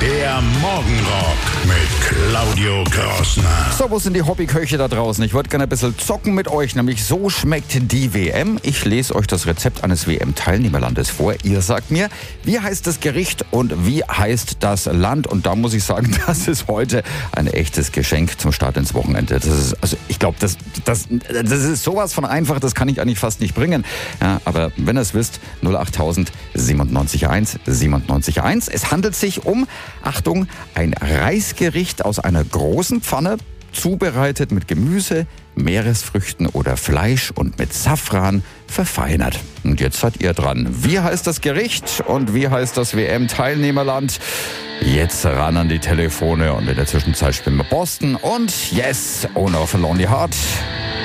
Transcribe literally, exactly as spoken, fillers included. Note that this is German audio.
Der Morgenrock mit Claudio Krossner. So, wo sind die Hobbyköche da draußen? Ich würde gerne ein bisschen zocken mit euch, nämlich so schmeckt die W M. Ich lese euch das Rezept eines W M-Teilnehmerlandes vor. Ihr sagt mir, wie heißt das Gericht und wie heißt das Land? Und da muss ich sagen, das ist heute ein echtes Geschenk zum Start ins Wochenende. Das ist, also ich glaube, das, das, das ist sowas von einfach, das kann ich eigentlich fast nicht bringen. Ja, aber wenn ihr es wisst, null acht tausend siebenundneunzig eins siebenundneunzig eins. Es handelt sich um, Achtung, ein Reisgericht aus einer großen Pfanne, zubereitet mit Gemüse, Meeresfrüchten oder Fleisch und mit Safran verfeinert. Und jetzt seid ihr dran. Wie heißt das Gericht und wie heißt das W M-Teilnehmerland? Jetzt ran an die Telefone und in der Zwischenzeit spielen wir Boston und Yes, Owner of a Lonely Heart.